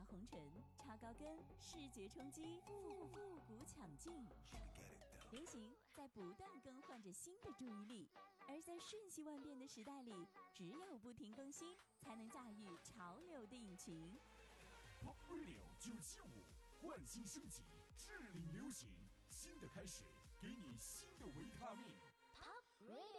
红尘，插高跟，视觉冲击，复古抢镜。流行在不断更换着新的注意力，而在瞬息万变的时代里，只有不停更新，才能驾驭潮流的引擎。 Pop Radio 975，换新升级，致力流行，新的开始，给你新的维他命。 Pop Radio。